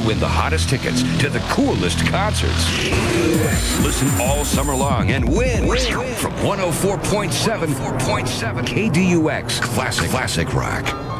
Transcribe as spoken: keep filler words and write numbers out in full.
win the hottest tickets to the coolest concerts. Listen all summer long and win, win. From one oh four point seven K D U X Classic Classic Rock.